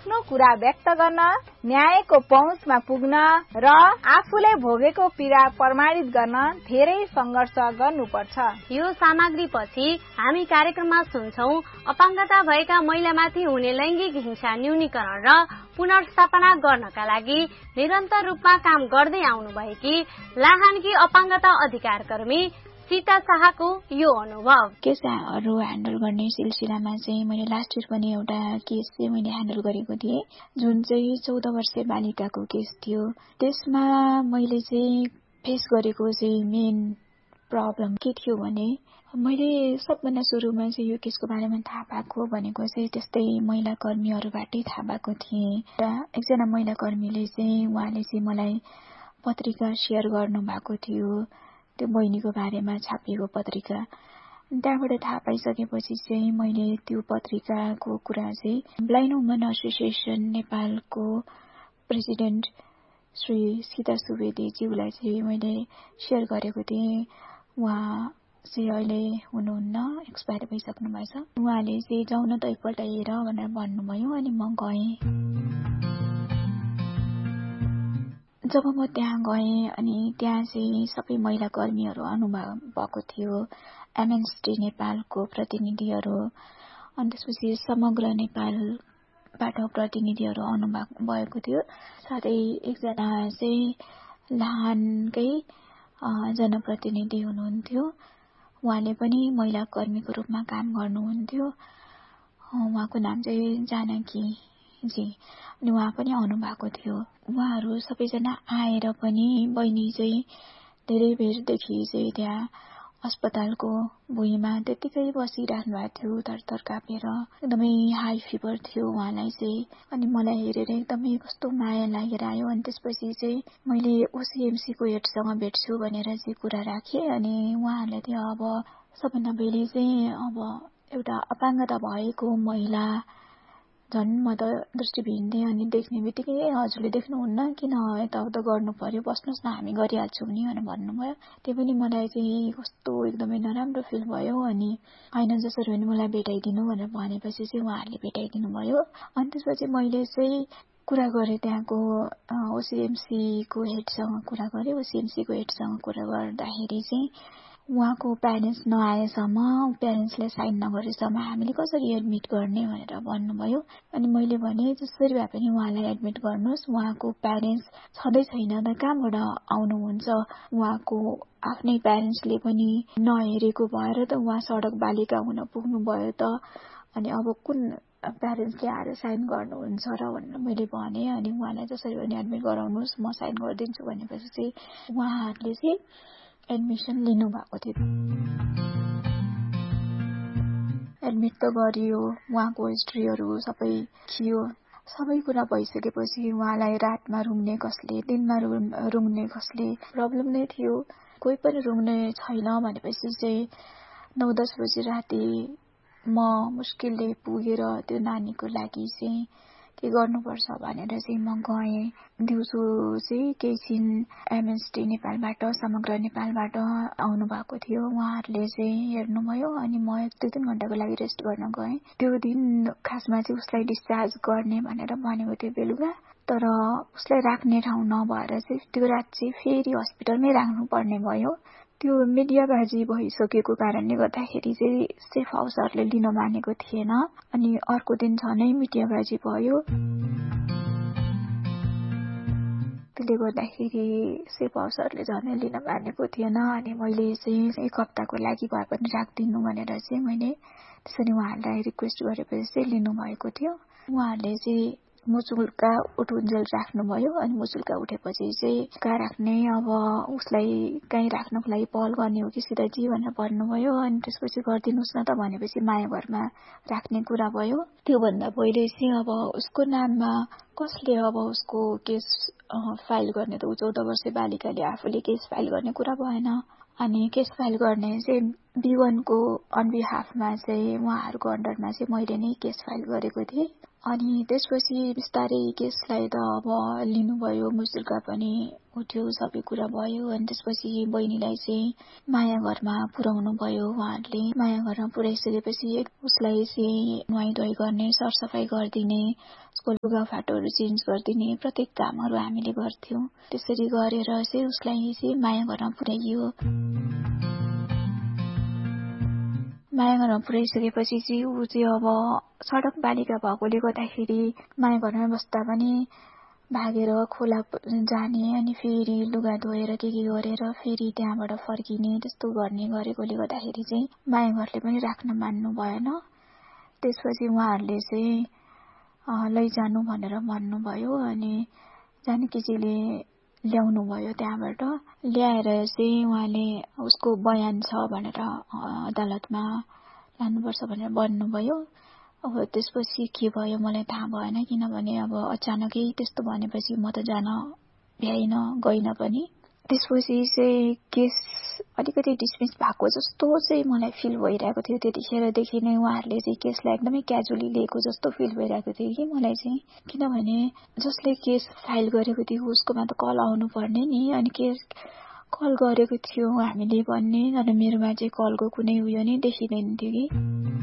आफ्नो कुरा व्यक्त गर्न, न्यायको पहुँचमा पुग्न र आफूले भोगेको पीडा प्रमाणित गर्न धेरै संघर्ष गर्नुपर्छ। यो सामग्री पछि हामी कार्यक्रममा सुन्छौं अपाङ्गता भएका महिलामाथि हुने लैंगिक हिंसा न्यूनीकरण र पुनर्स्थापना गर्नका लागि निरन्तर रूपमा काम गर्दै आउनुभएकी लाहानकी अपाङ्गता अधिकार कर्मी सीता शाहको यो अनुभव। केसहरू ह्यान्डल गर्ने सिलसिलामा चाहिँ मैले लास्ट इयर पनि एउटा केस चाहिँ मैले ह्यान्डल गरेको थिएँ, जुन चाहिँ 14 वर्षीय बालिकाको केस थियो। त्यसमा मैले चाहिँ फेस गरेको चाहिँ मेन प्रब्लम के थियो भने मैले सबभन्दा सुरुमा चाहिँ यो केसको बारेमा थाहा पाएको भनेको चाहिँ त्यस्तै महिला कर्मीहरूबाटै थाहा पाएको थिएँ। र एकजना महिला कर्मीले चाहिँ उहाँले चाहिँ मलाई पत्रिका सेयर गर्नु भएको थियो, त्यो बहिनीको बारेमा छापिएको पत्रिका। त्यहाँबाट थाहा पाइसकेपछि चाहिँ मैले त्यो पत्रिकाको कुरा चाहिँ ब्लाइन्ड वुमन एसोसिएसन नेपालको प्रेसिडेन्ट श्री सीता सुवेदीज्यूलाई चाहिँ मैले सेयर गरेको थिएँ। उहाँ चाहिँ अहिले हुनुहुन्न, एक्सपायर भइसक्नु भएछ। उहाँले चाहिँ जाउन त एकपल्ट हेर भनेर भन्नुभयो, अनि म गएँ। जब म त्यहाँ गएँ अनि त्यहाँ चाहिँ सबै महिला कर्मीहरू अनुभव भएको थियो, एमएनएसटी नेपालको प्रतिनिधिहरू, अनि त्यसपछि समग्र नेपालबाट प्रतिनिधिहरू अनुभव भएको थियो। साथै एकजना चाहिँ लाहानकै जनप्रतिनिधि हुनुहुन्थ्यो, उहाँले पनि महिला कर्मीको रूपमा काम गर्नुहुन्थ्यो। उहाँको नाम चाहिँ जानकी जी, अनि उहाँ पनि आउनु भएको थियो। उहाँहरू सबैजना आएर पनि बहिनी चाहिँ धेरै बेरदेखि चाहिँ त्यहाँ अस्पतालको भुइँमा त्यतिकै बसिरहनु भएको थियो, थरथर कापेर। एकदमै हाई फिभर थियो उहाँलाई चाहिँ। अनि मलाई हेरेर एकदमै कस्तो माया लागेर आयो। अनि त्यसपछि चाहिँ मैले ओसिएमसी को हेडसँग भेट्छु भनेर चाहिँ कुरा राखेँ। अनि उहाँहरूले चाहिँ अब सबभन्दा पहिले चाहिँ अब एउटा अपाङ्गता भएको महिला, झन् म त दृष्टिविहीन थिएँ, अनि देख्ने बित्तिकै हजुरले देख्नुहुन्न, किन यताउता गर्नु पर्यो, बस्नुहोस् न हामी गरिहाल्छौँ नि भनेर भन्नुभयो। त्यो पनि मलाई चाहिँ कस्तो एकदमै नराम्रो फिल भयो। अनि होइन जसरी पनि मलाई भेटाइदिनु भनेर भनेपछि चाहिँ उहाँहरूले भेटाइदिनु भयो। अनि त्यसपछि मैले चाहिँ कुरा गरेँ, त्यहाँको ओसिएमसी को हेडसँग कुरा गरेँ। ओसिएमसी को हेडसँग कुरा गर्दाखेरि चाहिँ उहाँको प्यारेन्ट्स नआएसम्म, प्यारेन्ट्सले साइन नगरेसम्म हामीले कसरी एडमिट गर्ने भनेर भन्नुभयो। अनि मैले भने जसरी भए पनि उहाँलाई एडमिट गर्नुहोस्, उहाँको प्यारेन्ट्स छँदै छैन त कहाँबाट आउनुहुन्छ, उहाँको आफ्नै प्यारेन्ट्सले पनि नहेरेको भएर त उहाँ सडक बालिका हुन पुग्नु भयो त, अनि अब कुन प्यारेन्ट्सले आएर साइन गर्नुहुन्छ र भनेर मैले भने। अनि उहाँलाई जसरी पनि एडमिट गराउनुहोस्, म साइन गरिदिन्छु भनेपछि चाहिँ उहाँहरूले चाहिँ एडमिसन लिनु भएको थियो। एडमिट त गरियो, उहाँको हिस्ट्रीहरू सबै थियो। सबै कुरा भइसकेपछि उहाँलाई रातमा रुङ्ने कसले, दिनमा रुङ्ने कसले प्रब्लम नै थियो। कोही पनि रुङ्ने छैन भनेपछि चाहिँ 9-10 बजी राति म मुस्किलले पुगेर त्यो नानीको लागि चाहिँ के गर्नुपर्छ भनेर चाहिँ म गएँ। दिउँसो चाहिँ केही छिन एमएनएसटी नेपालबाट, समग्र नेपालबाट आउनु भएको थियो, उहाँहरूले चाहिँ हेर्नुभयो। अनि म 1-2 घण्टाको लागि रेस्ट गर्न गएँ। त्यो दिन खासमा चाहिँ उसलाई डिस्चार्ज गर्ने भनेर भनेको थियो बेलुका, तर उसलाई राख्ने ठाउँ नभएर चाहिँ त्यो रात चाहिँ फेरि हस्पिटलमै राख्नु पर्ने भयो। त्यो मिडियाबाजी भइसकेको कारणले गर्दाखेरि चाहिँ सेफ हाउसहरूले लिन मानेको थिएन। अनि अर्को दिन झनै मिडियाबाजी भयो। त्यसले गर्दाखेरि सेफ हाउसहरूले झनै लिन मानेको थिएन। अनि मैले चाहिँ 1 हप्ताको लागि भए पनि राखिदिनु भनेर चाहिँ मैले त्यसरी उहाँहरूलाई रिक्वेस्ट गरेपछि चाहिँ लिनुभएको थियो। उहाँहरूले चाहिँ मुचुल्का उठुन्जेल राख्नुभयो। अनि मुचुल्का उठेपछि चाहिँ कहाँ राख्ने, अब उसलाई कहीँ राख्नको लागि पहल गर्ने हो कि सीताजी भनेर भन्नुभयो। अनि त्यसपछि गरिदिनुहोस् न त भनेपछि माया घरमा राख्ने कुरा भयो। त्योभन्दा पहिले चाहिँ अब उसको नाममा कसले अब उसको केस फाइल गर्ने, त ऊ 14 वर्षे बालिकाले आफूले केस फाइल गर्ने कुरा भएन। अनि केस फाइल गर्ने चाहिँ B1 को अन बिहाफमा चाहिँ उहाँहरूको अन्डरमा चाहिँ मैले नै केस फाइल गरेको थिएँ। अनि त्यसपछि बिस्तारै केसलाई त अब लिनुभयो, मुजुर्का पनि उठ्यो, सबै कुरा भयो। अनि त्यसपछि बहिनीलाई चाहिँ माया घरमा पुर्याउनु भयो उहाँहरूले। माया घरमा पुर्याइसकेपछि उसलाई चाहिँ नुहाइ धुवाइ गर्ने, सरसफाइ गरिदिने, उसको लुगाफाटोहरू चेन्ज गरिदिने प्रत्येक कामहरू हामीले गर्थ्यौँ। त्यसरी गरेर चाहिँ उसलाई चाहिँ माया घरमा पुर्याइयो। माया घरमा पुर्याइसकेपछि चाहिँ ऊ चाहिँ अब सडक बालिका भएकोले गर्दाखेरि माया घरमा बस्दा पनि भागेर खोला जाने, अनि फेरि लुगा धोएर के गरेर फेरि त्यहाँबाट फर्किने, त्यस्तो गर्ने गरेकोले गर्दाखेरि चाहिँ माया घरले पनि राख्न मान्नु भएन। त्यसपछि उहाँहरूले चाहिँ लैजानु भनेर भन्नुभयो। अनि जानकीजीले ल्याउनु भयो, त्यहाँबाट ल्याएर चाहिँ उहाँले उसको बयान छ भनेर अदालतमा लानुपर्छ भनेर भन्नुभयो। अब त्यसपछि के भयो मलाई थाहा भएन, किनभने अब अचानकै त्यस्तो भनेपछि म त जान भ्याइन, गइन पनि। त्यसपछि चाहिँ केस अलिकति डिसमिस भएको जस्तो चाहिँ मलाई फिल भइरहेको थियो। त्यतिखेरदेखि नै उहाँहरूले चाहिँ केसलाई एकदमै क्याजुअली लिएको जस्तो फिल भइरहेको थियो कि मलाई चाहिँ, किनभने जसले केस फाइल गरेको थियो उसकोमा त कल आउनु पर्ने नि। अनि केस कल गरेको थियो हामीले भन्ने, अनि मेरोमा चाहिँ कलको कुनै उयो नै देखिँदैन थियो कि।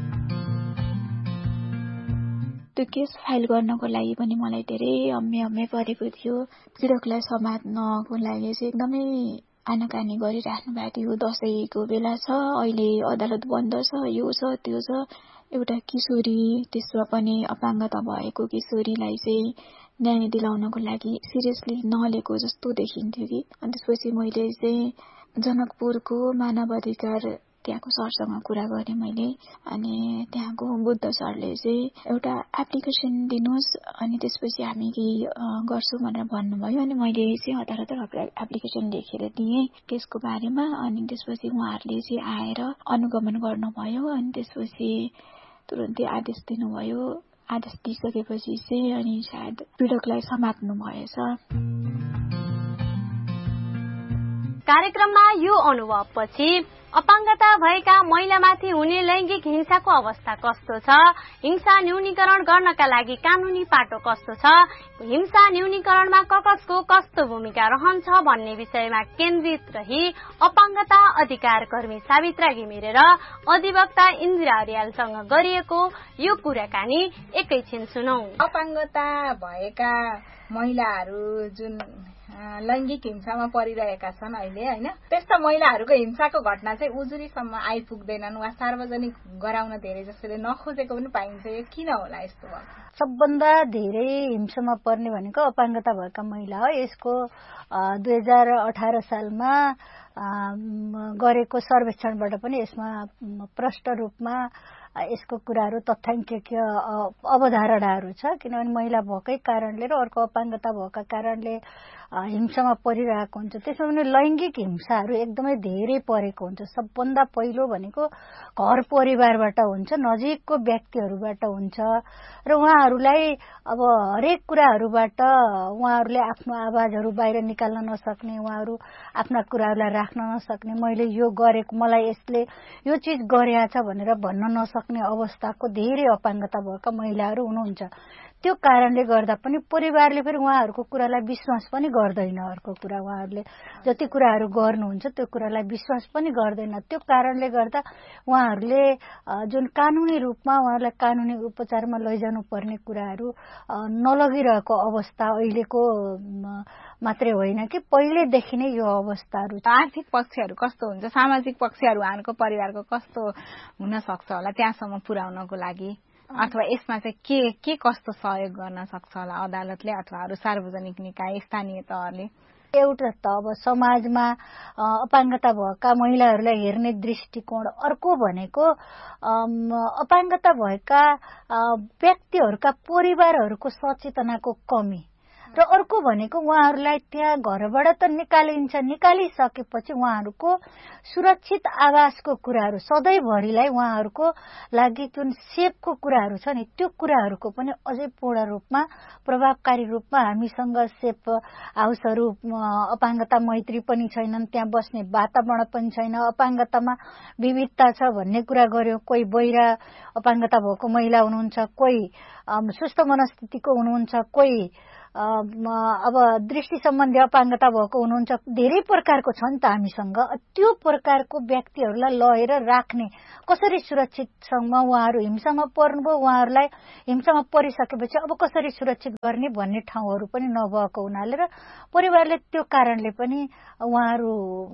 त्यो केस फाइल गर्नको लागि पनि मलाई धेरै हम्मे परेको थियो। पीडकलाई समात्नको लागि चाहिँ एकदमै आनाकानी गरिराख्नु भएको थियो। दसैँको बेला छ, अहिले अदालत बन्द छ, यो छ त्यो छ। एउटा किशोरी, त्यसमा पनि अपाङ्गता भएको किशोरीलाई चाहिँ न्याय दिलाउनको लागि सिरियसली नलिएको जस्तो देखिन्थ्यो कि। अनि त्यसपछि मैले चाहिँ जनकपुरको मानव अधिकार त्यहाँको सरसँग कुरा गरेँ मैले। अनि त्यहाँको बुद्ध सरले चाहिँ एउटा एप्लिकेसन दिनुहोस्, अनि त्यसपछि हामी केही गर्छौँ भनेर भन्नुभयो। अनि मैले चाहिँ अदालतमा एप्लिकेसन लेखेर दिएँ केसको बारेमा। अनि त्यसपछि उहाँहरूले चाहिँ आएर अनुगमन गर्नुभयो। अनि त्यसपछि तुरन्तै आदेश दिनुभयो। आदेश दिइसकेपछि चाहिँ अनि सायद पीडकलाई समात्नु भएछ। कार्यक्रममा यो अनुभवपछि अपाङ्गता भएका महिलामाथि हुने लैंगिक हिंसाको अवस्था कस्तो छ, हिंसा न्यूनीकरण गर्नका लागि कानूनी पाटो कस्तो छ, हिंसा न्यूनीकरणमा कसको कस्तो भूमिका रहन्छ भन्ने विषयमा केन्द्रित रही अपाङ्गता अधिकार कर्मी सावित्रा घिमिरे र अधिवक्ता इन्दिरा अर्यालसँग गरिएको यो कुराकानी एकैछिन सुनौ। अपाङ्गता भएका महिलाहरू जुन लैंगिक हिंसामा परिरहेका छन् अहिले, हैन, त्यस्ता महिलाहरूको हिंसाको घटना चाहिँ उजुरीसम्म आइपुग्दैनन् वा सार्वजनिक गराउन धेरै जसले नखोजेको पनि पाइन्छ। यो किन होला यस्तो भएको? सबभन्दा धेरै हिंसामा पर्ने भनेको अपाङ्गता भएका महिला हो। यसको 2018 सालमा गरेको सर्वेक्षणबाट पनि यसमा प्रष्ट रूपमा यसको कुराहरू तथ्याङ्किक अवधारणाहरू छ। किनभने महिला भएकै कारणले र अर्को अपाङ्गता भएका कारणले हिंसामा परिरहेको हुन्छ। त्यसमा पनि लैङ्गिक हिंसाहरू एकदमै धेरै परेको हुन्छ। सबभन्दा पहिलो भनेको घर परिवारबाट हुन्छ, नजिकको व्यक्तिहरूबाट हुन्छ र उहाँहरूलाई अब हरेक कुराहरूबाट उहाँहरूले आफ्नो आवाजहरू बाहिर निकाल्न नसक्ने, उहाँहरू आफ्ना कुराहरूलाई राख्न नसक्ने, मैले यो गरेको, मलाई यसले यो चिज गरेछ भनेर भन्न नसक्ने अवस्थाको धेरै अपाङ्गता भएका महिलाहरू हुनुहुन्छ। त्यो कारणले गर्दा पनि परिवारले फेरि उहाँहरूको कुरालाई विश्वास पनि गर्दैन। अर्को कुरा, उहाँहरूले जति कुराहरू गर्नुहुन्छ त्यो कुरालाई विश्वास पनि गर्दैन। त्यो कारणले गर्दा उहाँहरूले जुन कानुनी रूपमा उहाँहरूलाई कानुनी उपचारमा लैजानु पर्ने कुराहरू नलगिरहेको अवस्था अहिलेको मात्रै होइन कि पहिलेदेखि नै यो अवस्थाहरू। आर्थिक पक्षहरू कस्तो हुन्छ, सामाजिक पक्षहरू उहाँहरूको परिवारको कस्तो हुन सक्छ होला त्यहाँसम्म पुर्याउनको लागि, अथवा यसमा चाहिँ के कस्तो सहयोग गर्न सक्छ होला अदालतले अथवा अरू सार्वजनिक निकाय स्थानीय तहले? एउटा त अब समाजमा अपाङ्गता भएका महिलाहरूलाई हेर्ने दृष्टिकोण, अर्को भनेको अपाङ्गता भएका व्यक्तिहरूका परिवारहरूको सचेतनाको कमी र अर्को भनेको उहाँहरूलाई त्यहाँ घरबाट त निकालिसकेपछि उहाँहरूको सुरक्षित आवासको कुराहरू सधैँभरिलाई उहाँहरूको लागि जुन सेफको कुराहरू छ नि त्यो कुराहरूको पनि अझै पूर्ण रूपमा प्रभावकारी रूपमा हामीसँग सेफ हाउसहरू अपाङ्गता मैत्री पनि छैनन्, त्यहाँ बस्ने वातावरण पनि छैन, अपाङ्गतामा विविधता छ भन्ने कुरा गर्यो। कोही बहिरा अपाङ्गता भएको महिला हुनुहुन्छ, कोही सुस्त मनस्थितिको हुनुहुन्छ, कोही अब दृष्टि सम्बन्धी अपाङ्गता भएको हुनुहुन्छ, धेरै प्रकारको छ नि त हामीसँग। त्यो प्रकारको व्यक्तिहरूलाई लगेर राख्ने कसरी सुरक्षितसँग उहाँहरू हिंसामा पर्नुभयो, उहाँहरूलाई हिंसामा परिसकेपछि अब कसरी सुरक्षित गर्ने भन्ने ठाउँहरू पनि नभएको हुनाले र परिवारले त्यो कारणले पनि उहाँहरू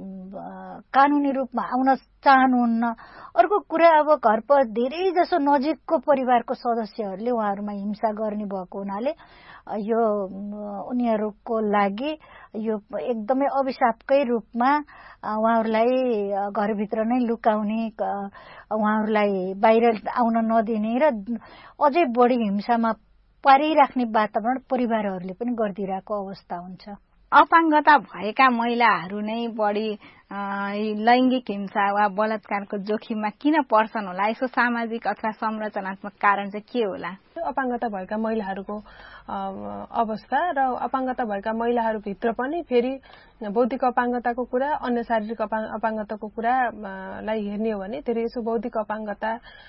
कानुनी रूपमा आउन चाहनुहुन्न। अर्को कुरा अब घर पर धेरै जसो नजिकको परिवारको सदस्यहरूले उहाँहरूमा हिंसा गर्ने भएको हुनाले यो उनीहरूको लागि यो एकदमै अभिशापकै रूपमा उहाँहरूलाई घरभित्र नै लुकाउने, उहाँहरूलाई बाहिर आउन नदिने र अझै बढी हिंसामा पारिराख्ने वातावरण परिवारहरूले पनि गरिदिरहेको अवस्था हुन्छ। अपाङ्गता भएका महिलाहरू नै बढी लैङ्गिक हिंसा वा बलात्कारको जोखिममा किन पर्छन् होला? यसको सामाजिक अथवा संरचनात्मक कारण चाहिँ के होला? अपाङ्गता भएका महिलाहरूको अवस्था र अपाङ्गता भएका महिलाहरूभित्र पनि फेरि बौद्धिक अपाङ्गताको कुरा, अन्य शारीरिक अपाङ्गताको कुरालाई हेर्ने हो भने धेरै यसो बौद्धिक अपाङ्गता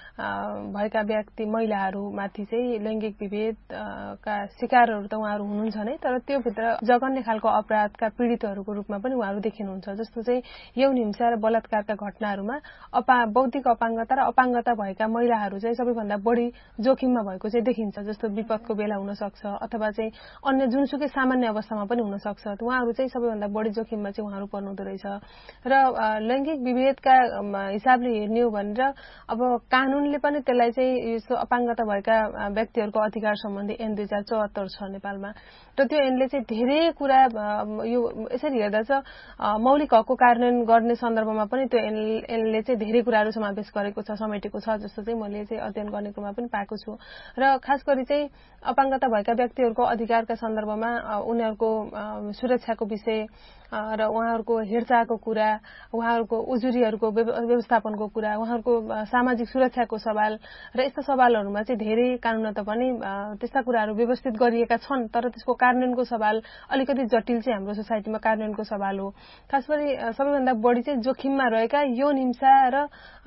भएका व्यक्ति महिलाहरूमाथि चाहिँ लैङ्गिक विभेदका शिकारहरू त उहाँहरू हुनुहुन्छ नै, तर त्योभित्र जघन्य खालको अपराधका पीडितहरूको रूपमा पनि उहाँहरू देखिनुहुन्छ। जस्तो चाहिँ यौन हिंसा र बलात्कारका घटनाहरूमा बौद्धिक अपाङ्गता र अपाङ्गता भएका महिलाहरू चाहिँ सबैभन्दा बढी जोखिममा भएको चाहिँ देखिन्छ। जस्तो विपदको बेला हुन सक्छ अथवा चाहिँ अन्य जुनसुकै सामान्य अवस्थामा पनि हुन सक्छ। उहाँहरू चाहिँ सबैभन्दा बढी जोखिममा चाहिँ उहाँहरू पर्नुहुँदो रहेछ। र लैङ्गिक विभेदका हिसाबले हेर्ने हो भनेर अब कानूनले पनि त्यसलाई चाहिँ यस्तो अपाङ्गता भएका व्यक्तिहरूको अधिकार सम्बन्धी ऐन 2074 छ नेपालमा, र त्यो ऐनले चाहिँ धेरै कुरा यो यसरी हेर्दा चाहिँ मौलिक हकको कार्यान्वयन गर्ने सन्दर्भमा पनि त्यो ऐनले चाहिँ धेरै कुराहरू समावेश गरेको छ, समेटेको छ, जस्तो चाहिँ मैले चाहिँ अध्ययन गर्ने क्रममा पनि पाएको छु। र खास गरी चाहिँ अपाङ्गता भएका व्यक्तिहरूको अधिकारका सन्दर्भमा उनीहरूको सुरक्षाको विषय र उहाँहरूको हेरचाहको कुरा, उहाँहरूको उजुरीहरूको व्यवस्थापनको कुरा, उहाँहरूको सामाजिक सुरक्षाको सवाल र यस्ता सवालहरूमा चाहिँ धेरै कानूनत पनि त्यस्ता कुराहरू व्यवस्थित गरिएका छन्, तर त्यसको कार्यान्वयनको सवाल अलिकति जटिल चाहिँ हाम्रो सोसाइटीमा कार्यान्वयनको सवाल हो। खास गरी सबैभन्दा बढी चाहिँ जोखिममा रहेका यौन हिंसा र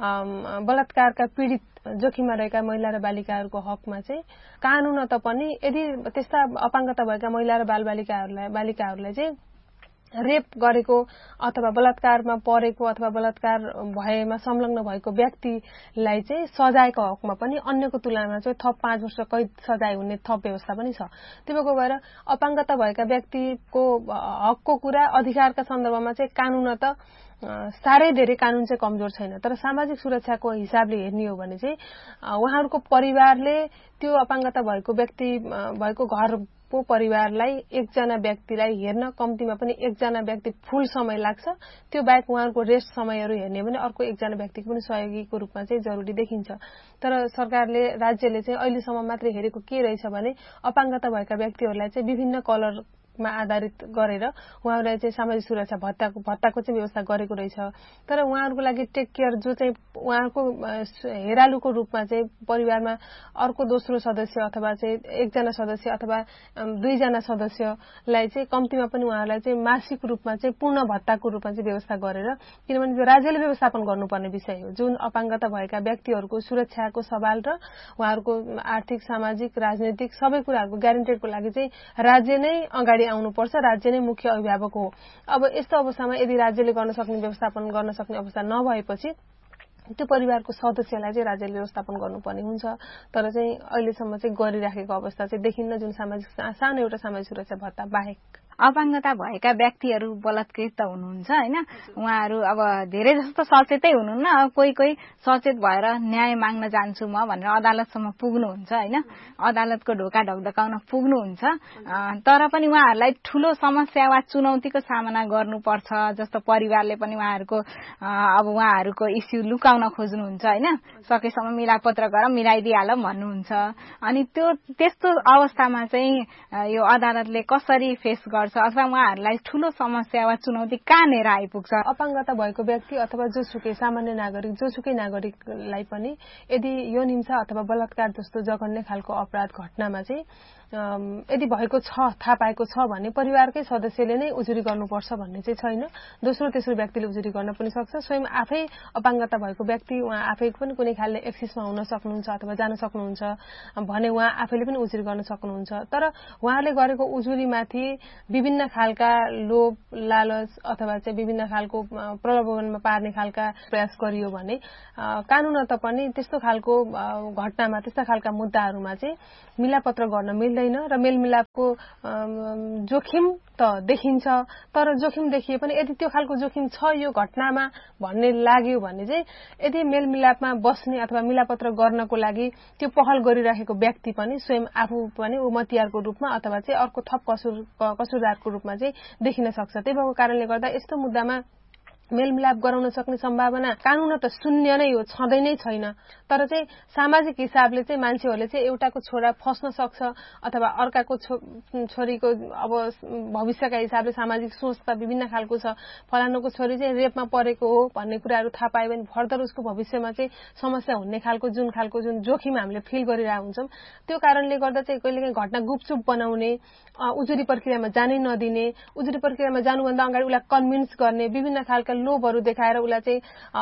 बलात्कारका पीडित जोखिममा रहेका महिला र बालिकाहरूको हकमा चाहिँ कानूनत पनि यदि त्यस्ता अपाङ्गता भएका महिला र बालिकाहरूलाई चाहिँ रेप गरेको अथवा बलात्कारमा परेको अथवा बलात्कार भएमा संलग्न भएको व्यक्तिलाई चाहिँ सजायको हकमा पनि अन्यको तुलनामा चाहिँ थप 5 वर्ष कैद सजाय हुने थप व्यवस्था पनि छ। त्यसको भएर अपाङ्गता भएका व्यक्तिको हकको कुरा, अधिकारका सन्दर्भमा चाहिँ कानूनत साह्रै धेरै कानून चाहिँ कमजोर छैन, तर सामाजिक सुरक्षाको हिसाबले हेर्ने हो भने चाहिँ उहाँहरूको परिवारले त्यो अपाङ्गता भएको व्यक्ति भएको घरको परिवारलाई एकजना व्यक्तिलाई हेर्न कम्तीमा पनि एकजना व्यक्ति फुल समय लाग्छ। त्यो बाहेक उहाँहरूको रेस्ट समयहरू हेर्ने भने अर्को एकजना व्यक्तिको पनि सहयोगीको रूपमा चाहिँ जरुरी देखिन्छ। तर सरकारले, राज्यले चाहिँ अहिलेसम्म मात्रै हेरेको के रहेछ भने अपाङ्गता भएका व्यक्तिहरूलाई चाहिँ विभिन्न कलरमा आधारित गरेर उहाँहरूलाई चाहिँ सामाजिक सुरक्षा भत्ताको चाहिँ व्यवस्था गरेको रहेछ। तर उहाँहरूको लागि टेक केयर जो चाहिँ उहाँहरूको हेरालुको रूपमा चाहिँ परिवारमा अर्को दोस्रो सदस्य अथवा चाहिँ एकजना सदस्य अथवा 2 जना सदस्यलाई चाहिँ कम्तीमा पनि उहाँहरूलाई चाहिँ मासिक रूपमा चाहिँ पूर्ण भत्ताको रूपमा चाहिँ व्यवस्था गरेर, किनभने यो राज्यले व्यवस्थापन गर्नुपर्ने विषय हो। जुन अपाङ्गता भएका व्यक्तिहरूको सुरक्षाको सवाल र उहाँहरूको आर्थिक, सामाजिक, राजनैतिक सबै कुराहरूको ग्यारेन्टेडको लागि चाहिँ राज्य नै अगाडि आउनुपर्छ, राज्य नै मुख्य अभिभावक हो। अब यस्तो अवस्थामा यदि राज्यले गर्न सक्ने, व्यवस्थापन गर्न सक्ने अवस्था नभएपछि त्यो परिवारको सदस्यलाई चाहिँ राज्यले व्यवस्थापन गर्नुपर्ने हुन्छ। तर चाहिँ अहिलेसम्म चाहिँ गरिराखेको अवस्था चाहिँ देखिन्न, जुन सानो एउटा सामाजिक सुरक्षा भत्ता बाहेक। अपाङ्गता भएका व्यक्तिहरू बलात्कृत त हुनुहुन्छ हैन, उहाँहरू अब धेरै जस्तो सचेतै हुनुहुन्न, कोही कोही सचेत भएर न्याय माग्न जान्छु म भनेर अदालतसम्म पुग्नुहुन्छ हैन, अदालतको ढोका ढकढकाउन पुग्नुहुन्छ। तर पनि उहाँहरूलाई ठूलो समस्या वा चुनौतीको सामना गर्नुपर्छ, जस्तो परिवारले पनि उहाँहरूको इस्यु लुकाउन खोज्नुहुन्छ हैन, सकेसम्म मिलापत्र गर मिलाइदिइहाल भन्नुहुन्छ। अनि त्यस्तो अवस्थामा चाहिँ यो अदालतले कसरी फेस गर्छ अथवा उहाँहरूलाई ठूलो समस्या वा चुनौती कहाँनिर आइपुग्छ? अपाङ्गता भएको व्यक्ति अथवा जोसुकै सामान्य नागरिक जोसुकै नागरिकलाई पनि यदि यौन हिंसा अथवा बलात्कार जस्तो जघन्य खालको अपराध घटनामा चाहिँ यदि भएको छ, थाहा पाएको छ भने परिवारकै सदस्यले नै उजुरी गर्नुपर्छ भन्ने चाहिँ छैन। दोस्रो तेस्रो व्यक्तिले उजुरी गर्न पनि सक्छ। स्वयं आफै अपाङ्गता भएको व्यक्ति उहाँ आफै पनि कुनै खालले एक्सेसमा हुन सक्नुहुन्छ अथवा जान सक्नुहुन्छ भने उहाँ आफैले पनि उजुरी गर्न सक्नुहुन्छ। तर उहाँले गरेको उजुरीमाथि विभिन्न खालका लोभ लालच अथवा चाहिँ विभिन्न खालको प्रलोभनमा पार्ने खालका प्रयास गरियो भने कानूनत पनि त्यस्तो खालको घटनामा त्यस्ता खालका मुद्दाहरूमा चाहिँ मिलापत्र गर्न मिल्दैन र मेलमिलापको जोखिम त देखिन्छ। तर जोखिम देखिए पनि यदि त्यो खालको जोखिम छ यो घटनामा भन्ने लाग्यो भने चाहिँ यदि मेलमिलापमा बस्ने अथवा मिलापत्र गर्नको लागि त्यो पहल गरिराखेको व्यक्ति पनि स्वयं आफू पनि उमतियारको रूपमा अथवा चाहिँ अर्को थप कसुरदारको रूपमा चाहिँ देखिन सक्छ। त्यही भएको कारणले गर्दा यस्तो मुद्दामा मेलमिलाप गराउन सक्ने सम्भावना कानून त शून्य नै हो, छँदै नै छैन। तर चाहिँ सामाजिक हिसाबले चाहिँ मान्छेहरूले चाहिँ एउटाको छोरा फस्न सक्छ अथवा अर्काको छोरीको अब भविष्यका हिसाबले सामाजिक सोच त विभिन्न खालको छ। फलानुको छोरी चाहिँ रेपमा परेको हो भन्ने कुराहरू थाहा पायो भने फर्दर उसको भविष्यमा चाहिँ समस्या हुने खालको जुन जोखिम हामीले फिल गरिरहेको हुन्छौँ, त्यो कारणले गर्दा चाहिँ कहिलेकाहीँ घटना गुपचुप बनाउने, उजुरी प्रक्रियामा जानै नदिने, उजुरी प्रक्रियामा जानुभन्दा अगाडि उसलाई कन्भिन्स गर्ने, विभिन्न खालका लोभहरू देखाएर उसलाई चाहिँ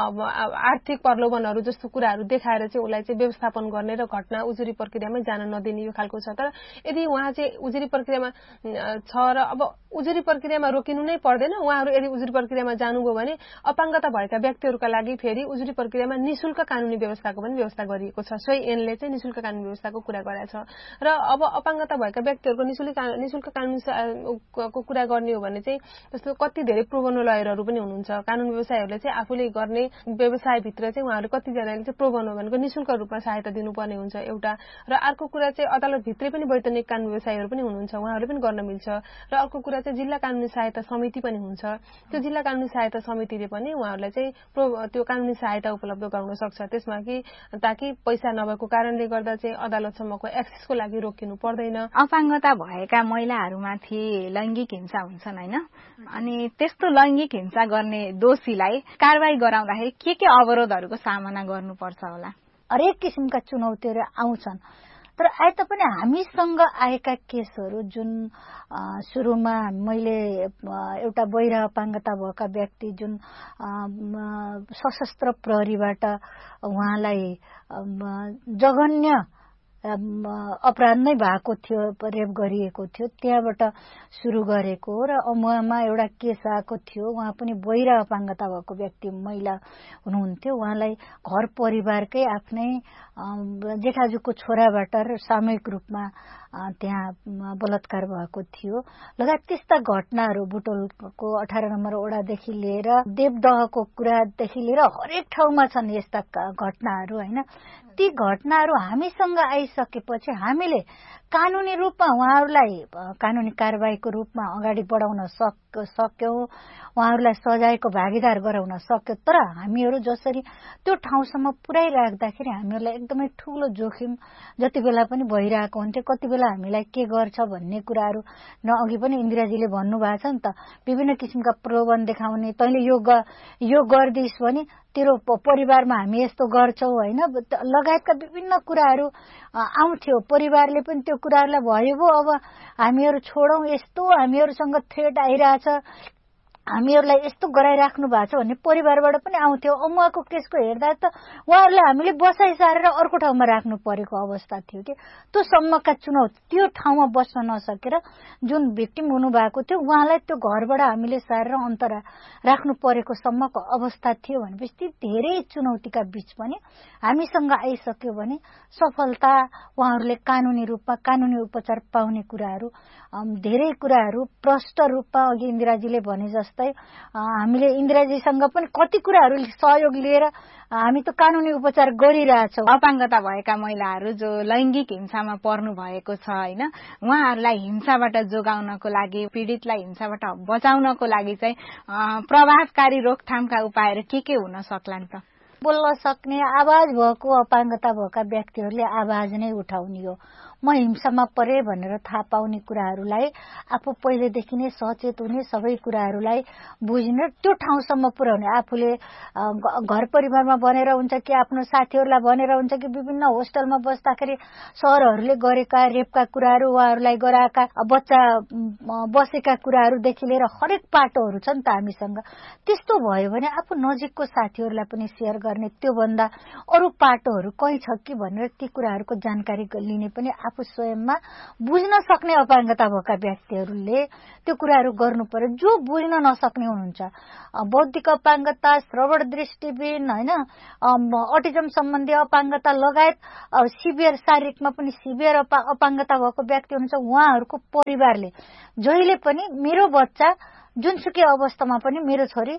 आर्थिक प्रलोभनहरू जस्तो कुराहरू देखाएर चाहिँ उसलाई चाहिँ व्यवस्थापन गर्ने र घटना उजुरी प्रक्रियामै जान नदिने यो खालको छ। तर यदि उहाँ चाहिँ उजुरी प्रक्रियामा छ र अब उजुरी प्रक्रियामा रोकिनु नै पर्दैन, उहाँहरू यदि उजुरी प्रक्रियामा जानुभयो भने अपाङ्गता भएका व्यक्तिहरूका लागि फेरि उजुरी प्रक्रियामा निशुल्क कानूनी व्यवस्थाको पनि व्यवस्था गरिएको छ। सोही ऐनले चाहिँ निशुल्क कानूनी व्यवस्थाको कुरा गरेको छ। र अब अपाङ्गता भएका व्यक्तिहरूको निशुल्क कानूनीको कुरा गर्ने हो भने चाहिँ जस्तो कति धेरै प्रोबोनो लयरहरू पनि हुनुहुन्छ। कानून व्यवसायहरूले चाहिँ आफूले गर्ने व्यवसायभित्र चाहिँ उहाँहरू कतिजनाले चाहिँ प्रोबोनो भनेको निशुल्क रूपमा सहायता दिनुपर्ने हुन्छ एउटा। र अर्को कुरा चाहिँ अदालतभित्रै पनि वैतनिक कानून व्यवसायहरू पनि हुनुहुन्छ, उहाँहरूले पनि गर्न मिल्छ। र अर्को कुरा चाहिँ जिल्ला कानूनी सहायता समिति पनि हुन्छ। त्यो जिल्ला कानूनी सहायता समितिले पनि उहाँहरूलाई चाहिँ त्यो कानूनी सहायता उपलब्ध गराउन सक्छ त्यसमा कि ताकि पैसा नभएको कारणले गर्दा चाहिँ अदालतसम्मको एक्सेसको लागि रोकिनु पर्दैन। अपाङ्गता भएका महिलाहरूमाथि लैङ्गिक हिंसा हुन्छन् हैन, अनि त्यस्तो लैङ्गिक हिंसा गर्ने दोषीलाई कारबाही गराउँदाखेरि के अवरोधहरूको सामना गर्नुपर्छ होला? हरेक किसिमका चुनौतीहरू आउँछन्। तर आए तापनि हामीसँग आएका केसहरू जुन सुरुमा मैले एउटा बहिरा अपाङ्गता भएका व्यक्ति जुन सशस्त्र प्रहरीबाट उहाँलाई जघन्य अपराध नै भएको थियो, रेप गरिएको थियो, त्यहाँबाट सुरु गरेको र उहाँमा एउटा केस आएको थियो। उहाँ पनि बहिरा अपाङ्गता भएको व्यक्ति महिला हुनुहुन्थ्यो। उहाँलाई घर परिवारकै आफ्नै जेठाजुको छोराबाट सामूहिक रूपमा त्यहाँ बलात्कार भएको थियो। लगायत त्यस्ता घटनाहरू बुटोलको 18 नम्बर ओडादेखि लिएर देवदहको कुरादेखि लिएर हरेक ठाउँमा छन् यस्ता घटनाहरू हैन। ती घटनाहरू हामीसँग आइसकेपछि हामीले कानूनी रूपमा उहाँहरूलाई कानूनी कारबाहीको रूपमा अगाडि बढाउन सक्यौं, उहाँहरूलाई सजायको भागीदार गराउन सक्यौं। तर हामीहरू जसरी त्यो ठाउँसम्म पुर्याइराख्दाखेरि हामीहरूलाई एकदमै ठूलो जोखिम जति बेला पनि भइरहेको हुन्थ्यो। कति बेला हामीलाई के गर्छ भन्ने कुराहरू अघि पनि इन्दिराजीले भन्नुभएको छ नि त, विभिन्न किसिमका प्रलोभन देखाउने, तैँले यो गर्दिस् भने तेरो परिवारमा हामी यस्तो गर्छौ हैन, लगायतका विभिन्न कुराहरू आउँथ्यो। परिवारले पनि त्यो कुराहरूलाई भयो अब हामीहरू छोडौं, यस्तो हामीहरूसँग थ्रेट आइरहेछ हामीहरूलाई यस्तो गराइराख्नु भएको छ भन्ने परिवारबाट पनि आउँथ्यो। उहाँको केसको हेर्दा त उहाँहरूले हामीले बसाइ सारेर अर्को ठाउँमा राख्नु परेको अवस्था थियो कि त्यो सम्मका चुनौती, त्यो ठाउँमा बस्न नसकेर जुन भिक्टिम हुनुभएको थियो उहाँलाई त्यो घरबाट हामीले सारेर अन्तर राख्नु परेको सम्मको अवस्था थियो भनेपछि धेरै चुनौतीका बीच पनि हामीसँग आइसक्यो भने सफलता, उहाँहरूले कानुनी रूपमा कानुनी उपचार पाउने कुराहरू, धेरै कुराहरू प्रष्ट रूपमा अघि इन्दिराजीले भने जस्तै हामीले इन्दिराजीसँग पनि कति कुराहरू सहयोग लिएर हामी त कानुनी उपचार गरिरहेछौँ। अपाङ्गता भएका महिलाहरू जो लैङ्गिक हिंसामा पर्नु भएको छ होइन, उहाँहरूलाई हिंसाबाट जोगाउनको लागि, पीडितलाई हिंसाबाट बचाउनको लागि चाहिँ प्रभावकारी रोकथामका उपायहरू के हुन सक्लान् त? बोल्न सक्ने, आवाज भएको अपाङ्गता भएका व्यक्तिहरूले आवाज नै उठाउने हो। म हिंसामा परे भनेर थाहा पाउने कुराहरूलाई आफू पहिलेदेखि नै सचेत हुने, सबै कुराहरूलाई बुझ्ने, त्यो ठाउँसम्म पुर्याउने। आफूले घर परिवारमा भनेर हुन्छ कि आफ्नो साथीहरूलाई भनेर हुन्छ कि विभिन्न होस्टलमा बस्दाखेरि सरहरूले गरेका रेपका कुराहरू, उहाँहरूलाई गराएका बच्चा बसेका कुराहरूदेखि लिएर हरेक पाटोहरू छ नि त हामीसँग। त्यस्तो भयो भने आफू नजिकको साथीहरूलाई पनि सेयर गर्ने, त्योभन्दा अरू पाटोहरू कहीँ छ कि भनेर ती कुराहरूको जानकारी लिने पनि आफू स्वयंमा बुझ्न सक्ने अपाङ्गता भएका व्यक्तिहरूले त्यो कुराहरू गर्नु पर्यो। जो बुझ्न नसक्ने हुनुहुन्छ, बौद्धिक अपाङ्गता, श्रवण दृष्टिबिन होइन, अटिजम सम्बन्धी अपाङ्गता लगायत सिभियर, शारीरिकमा पनि सिभियर अपाङ्गता भएको व्यक्ति हुनुहुन्छ, उहाँहरूको परिवारले जहिले पनि मेरो बच्चा जुनसुकै अवस्थामा पनि मेरो छोरी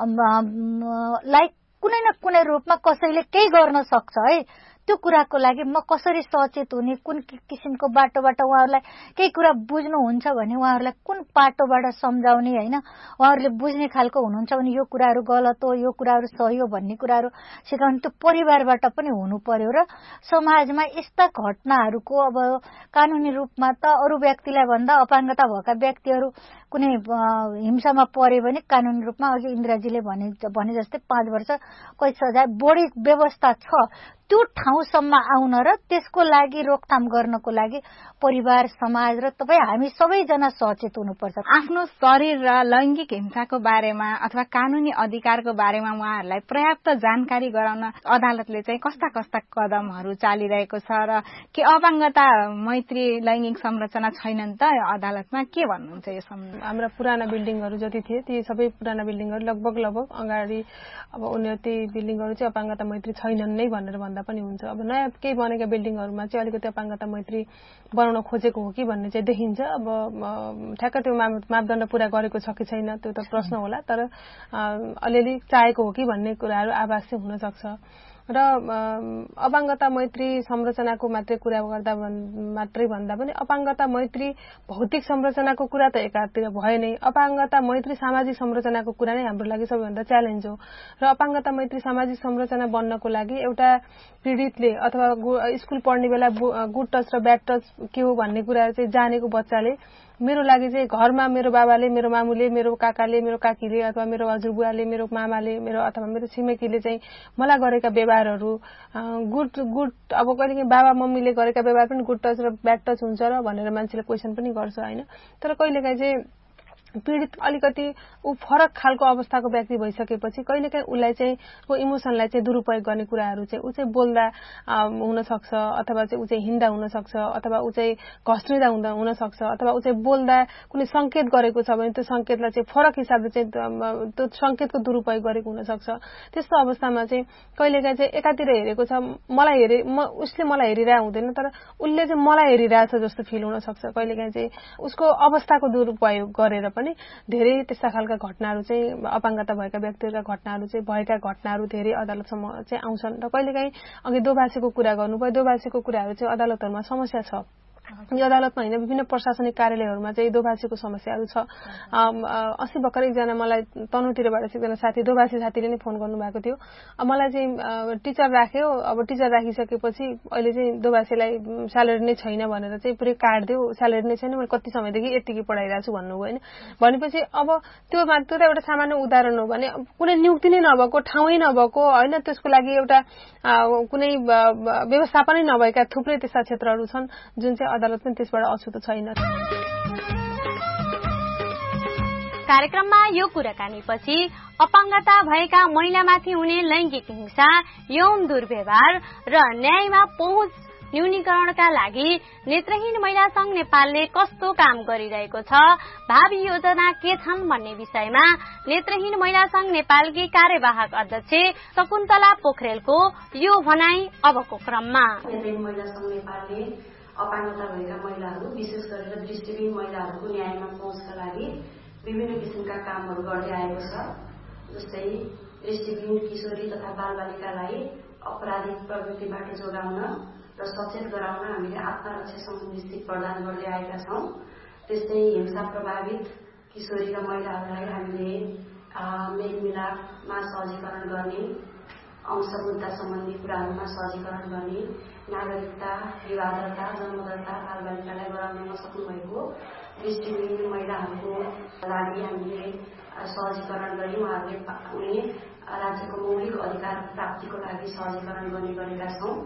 लाई कुनै न कुनै रूपमा कसैले केही गर्न सक्छ है, त्यो कुराको लागि म कसरी सचेत हुने, कुन किसिमको बाटोबाट उहाँहरूलाई केही कुरा बुझ्नुहुन्छ भने उहाँहरूलाई कुन पाटोबाट सम्झाउने होइन, उहाँहरूले बुझ्ने खालको हुनुहुन्छ भने यो कुराहरू गलत हो, यो कुराहरू सही हो भन्ने कुराहरू सिकाउने त्यो परिवारबाट पनि हुनु पर्यो। र समाजमा यस्ता घटनाहरूको अब कानुनी रूपमा त अरू व्यक्तिलाई भन्दा अपाङ्गता भएका व्यक्तिहरू कुनै हिंसामा परे भने कानुनी रूपमा अघि इन्दिराजीले भने जस्तै 5 वर्ष कैद सजाय बढी व्यवस्था छ। त्यो ठाउँसम्म आउन र त्यसको लागि रोकथाम गर्नको लागि परिवार, समाज र तपाईँ हामी सबैजना सचेत हुनुपर्छ। आफ्नो शरीर र लैङ्गिक हिंसाको बारेमा अथवा कानुनी अधिकारको बारेमा उहाँहरूलाई पर्याप्त जानकारी गराउन अदालतले चाहिँ कस्ता कस्ता कदमहरू चालिरहेको छ र के अपाङ्गता मैत्री लैङ्गिक संरचना छैनन् त अदालतमा, के भन्नुहुन्छ यो सम्बन्धमा? हाम्रा पुराना बिल्डिङहरू जति थिए ती सबै पुराना बिल्डिङहरू लगभग अगाडि अब उनीहरू ती बिल्डिङहरू चाहिँ अपाङ्गता मैत्री छैनन् नै भनेर भन्दा पनि हुन्छ। अब नयाँ केही बनेका बिल्डिङहरूमा चाहिँ अलिकति अपाङ्गता मैत्री बनाउन खोजेको हो कि भन्ने चाहिँ देखिन्छ। अब ठ्याक्क त्यो मापदण्ड पूरा गरेको छ कि छैन त्यो त प्रश्न होला, तर अलिअलि चाहेको हो कि भन्ने कुराहरू आभास चाहिँ हुन सक्छ। र अपाङ्गता मैत्री संरचनाको मात्रै कुरा गर्दा मात्रै भन्दा पनि अपाङ्गता मैत्री भौतिक संरचनाको कुरा त एकातिर भए नै अपाङ्गता मैत्री सामाजिक संरचनाको कुरा नै हाम्रो लागि सबैभन्दा च्यालेन्ज हो। र अपाङ्गता मैत्री सामाजिक संरचना बन्नको लागि एउटा पीडितले अथवा स्कुल पढ्ने बेला गुड टच र ब्याड टच के हो भन्ने कुरा चाहिँ जानेको बच्चाले मेरो लागि चाहिँ घरमा मेरो बाबाले, मेरो मामुले, मेरो काकाले, मेरो काकीले अथवा मेरो हजुरबुवाले, मेरो मामाले, मेरो अथवा मेरो छिमेकीले चाहिँ मलाई गरेका व्यवहारहरू गुड अब कहिलेकाहीँ बाबा मम्मीले गरेका व्यवहार पनि गुड टच र ब्याड टच हुन्छ र भनेर मान्छेले क्वेसन पनि गर्छ होइन। तर कहिलेकाहीँ चाहिँ पीडित अलिकति ऊ फरक खालको अवस्थाको व्यक्ति भइसकेपछि कहिलेकाहीँ उसलाई चाहिँ इमोसनलाई चाहिँ दुरुपयोग गर्ने कुराहरू चाहिँ ऊ चाहिँ बोल्दा हुन सक्छ, अथवा चाहिँ ऊ चाहिँ हिँड्दा हुन सक्छ, अथवा ऊ चाहिँ घस्रिँदा हुन सक्छ, अथवा ऊ चाहिँ बोल्दा कुनै संकेत गरेको छ भने त्यो संकेतलाई चाहिँ फरक हिसाबले चाहिँ त्यो संकेतको दुरुपयोग गरेको हुन सक्छ। त्यस्तो अवस्थामा चाहिँ कहिलेकाहीँ चाहिँ एकातिर हेरेको छ, उसले मलाई हेरिरहेको हुँदैन तर उसले चाहिँ मलाई हेरिरहेछ जस्तो फिल हुन सक्छ। कहिलेकाहीँ चाहिँ उसको अवस्थाको दुरुपयोग गरेर पनि धेरै त्यस्ता खालका घटनाहरू चाहिँ अपाङ्गता भएका व्यक्तिहरूका घटनाहरू चाहिँ भएका घटनाहरू धेरै अदालतसम्म चाहिँ आउँछन्। र कहिलेकाहीँ अघि दोभाषीको कुरा गर्नुभयो, दोभाषीको कुराहरू चाहिँ अदालतहरूमा समस्या छ। यो अदालतमा होइन विभिन्न प्रशासनिक कार्यालयहरूमा चाहिँ दोभाषीको समस्याहरू छ। 80 भर्खर एकजना मलाई तनुतिरबाट एकजना साथी दोभाषी साथीले नै फोन गर्नुभएको थियो। मलाई चाहिँ टिचर राख्यो, अब टिचर राखिसकेपछि अहिले चाहिँ दोभाषीलाई स्यालेरी नै छैन भनेर चाहिँ पुरै काट दियो, स्यालेरी नै छैन, मैले कति समयदेखि यतिकै पढाइरहेको छु भन्नुभयो होइन। भनेपछि अब त्यो त एउटा सामान्य उदाहरण हो भने कुनै नियुक्ति नै नभएको, ठाउँै नभएको होइन, त्यसको लागि एउटा कुनै व्यवस्थापनै नभएका थुप्रै त्यस्ता क्षेत्रहरू छन् जुन चाहिँ अदालत पनि त्यसबाट अछुतो छैन। कार्यक्रममा यो कुराकानीपछि अपाङ्गता भएका महिलामाथि हुने लैंगिक हिंसा, यौन दुर्व्यवहार र न्यायमा पहुँच न्यूनीकरणका लागि नेत्रहीन महिला संघ नेपालले कस्तो काम गरिरहेको छ, भावी योजना के छन् भन्ने विषयमा नेत्रहीन महिला संघ नेपालकी कार्यवाहक अध्यक्ष शकुन्तला पोखरेलको यो भनाई अबको क्रममा। नेत्रहीन महिला संघ नेपालले अपाङ्गता भएका महिलाहरू विशेष गरेर दृष्टिहीन महिलाहरूको न्यायमा पहुँचका लागि विभिन्न किसिमका कामहरू गर्दै आएको छ। जस्तै दृष्टिहीन किशोरी तथा बालबालिकालाई अपराधिक प्रवृत्तिबाट जोगाउन र सचेत गराउन हामीले आत्मरक्षा सम्बन्धी सिप प्रदान गर्दै आएका छौं। त्यस्तै हिंसा प्रभावित किशोरी र महिलाहरूलाई हामीले मेलमिलापमा सहजीकरण गर्ने, अंश मुद्दा सम्बन्धी कुराहरूमा सहजीकरण गर्ने, नागरिकता, विवाह दर्ता, जन्म दर्ता बालबालिकालाई गराउन नसक्नु भएको दृष्टिहीन महिलाहरूको लागि हामीले सहजीकरण गरी उहाँहरूले राज्यको मौलिक अधिकार प्राप्तिको लागि सहजीकरण गर्ने गरेका छौं।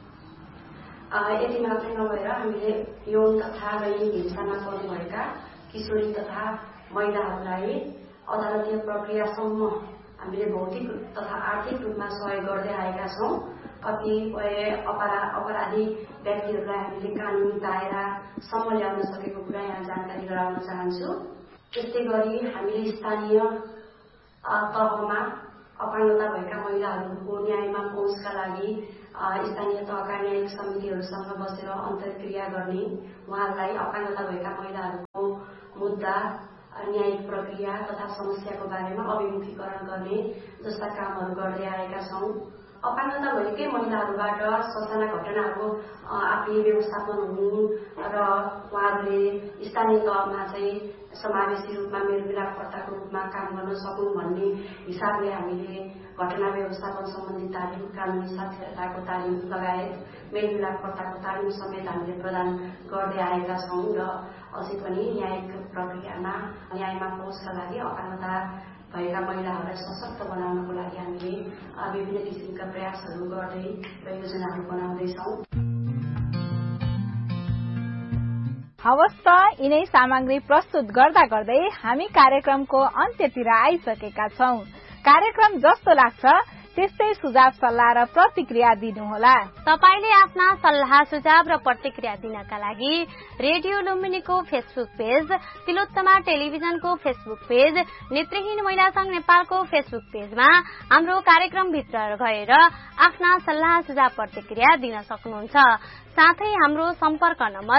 यति मात्रै नभएर हामीले यौन तथा लैंगिक हिंसामा पर्नुभएका किशोरी तथा महिलाहरूलाई अदालतीय प्रक्रियासम्म हामीले भौतिक तथा आर्थिक रूपमा सहयोग गर्दै आएका छौं। कतिपय अपराधी व्यक्तिहरूलाई हामीले कानूनी दायरासम्म ल्याउन सकेको कुरा यहाँ जानकारी गराउन चाहन्छु। त्यस्तै गरी हामीले स्थानीय तहमा अपाङ्गता भएका महिलाहरूको न्यायमा पहुँचका लागि स्थानीय तहका न्यायिक समितिहरूसँग बसेर अन्तर्क्रिया गर्ने, उहाँहरूलाई अपाङ्गता भएका महिलाहरूको मुद्दा, न्यायिक प्रक्रिया तथा समस्याको बारेमा अभिमुखीकरण गर्ने जस्ता कामहरू गर्दै आएका छौं। अपाङ्गता भएकै महिलाहरूबाट ससाना घटनाहरू आफूले व्यवस्थापन हुनु र उहाँहरूले स्थानीय तहमा चाहिँ समावेशी रूपमा मेलमिलापकर्ताको रूपमा काम गर्न सकौं भन्ने हिसाबले हामीले घटना व्यवस्थापन सम्बन्धी तालिम, कानूनी साक्षरताको तालिम लगायत मेलमिलापकर्ताको तालिम समेत हामीले प्रदान गर्दै आएका छौं र अझै पनि न्यायिक प्रक्रियामा न्यायमा पहुँचका लागि अपाङ्गता भएका महिलाहरूलाई सशक्त बनाउनको लागि हामीले विभिन्न किसिमका प्रयासहरू गर्दै र योजनाहरू बनाउँदैछौं। हवस् त, यिनै सामग्री प्रस्तुत गर्दा गर्दै हामी कार्यक्रमको अन्त्यतिर आइसकेका छौं। कार्यक्रम जस्तो लाग्छ त्यस्तै सुझाव सल्लाह र प्रतिक्रिया दिनुहोला। तपाईले आफ्ना सल्लाह सुझाव र प्रतिक्रिया दिनका लागि रेडियो लुम्बिनीको फेसबुक पेज, तिलोत्तमा टेलिभिजनको फेसबुक पेज, नेत्रहीन महिला संघ नेपालको फेसबुक पेजमा हाम्रो कार्यक्रम भित्र गएर आफ्ना सल्लाह सुझाव प्रतिक्रिया दिन सक्नुहुन्छ। साथै हाम्रो सम्पर्क नम्बर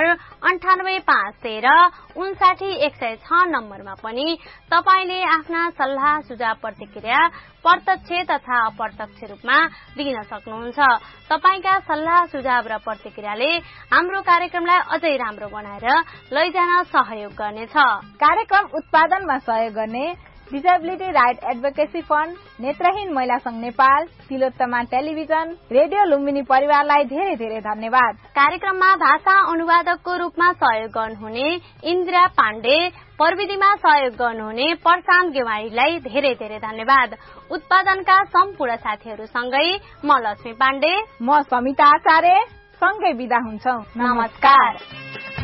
985113 नम्बरमा पनि तपाईले आफ्ना सल्लाह सुझाव प्रतिक्रिया प्रत्यक्ष तथा अप्रत्यक्ष रूपमा दिन सक्नुहुन्छ। तपाईका सल्लाह सुझाव र प्रतिक्रियाले हाम्रो कार्यक्रमलाई अझै राम्रो बनाएर लैजान सहयोग गर्नेछ। कार्यक्रम उत्पादनमा सहयोग गर्ने डिसेबिलिटी राइट एडभोकेसी फण्ड, नेत्रहीन महिला संघ नेपाल, तिलोत्तमा टेलिभिजन, रेडियो लुम्बिनी परिवारलाई धेरै धेरै धन्यवाद। कार्यक्रममा भाषा अनुवादकको रूपमा सहयोग गर्नुहुने इन्दिरा पाण्डे, प्रविधिमा सहयोग गर्नुहुने प्रशान्त गेवारीलाई धेरै धेरै धन्यवाद। उत्पादनका सम्पूर्ण साथीहरूसँगै म लक्ष्मी पाण्डे, म समिता आचार्य सँगै बिदा हुन्छौं। नमस्कार।